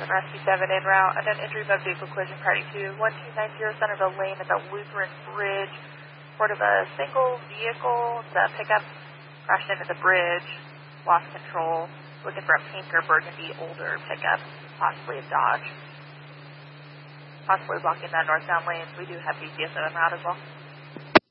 Rescue 7 en route. And then entry of vehicle collision priority 2, 1290 Centerville Lane at the Lutheran Bridge. Report of a single vehicle, the pickup crashed into the bridge, lost control, looking for a pink or burgundy older pickup, possibly a Dodge. Possibly blocking that northbound lanes. We do have DCS en route as well.